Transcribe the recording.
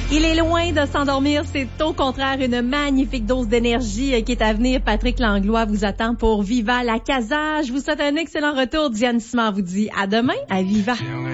Il est loin de s'endormir, c'est au contraire une magnifique dose d'énergie qui est à venir. Patrick Langlois vous attend pour Viva la Casa. Je vous souhaite un excellent retour. Diane Simard vous dit à demain à Viva.